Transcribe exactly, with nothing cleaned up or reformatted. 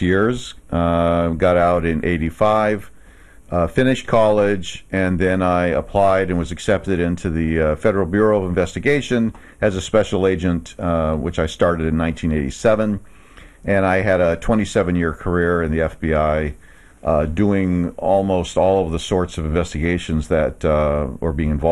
six years. Uh, got out in eighty-five, uh, finished college, and then I applied and was accepted into the uh, Federal Bureau of Investigation as a special agent, uh, which I started in nineteen eighty-seven. And I had a twenty-seven year career in the F B I, uh, doing almost all of the sorts of investigations that uh, were being involved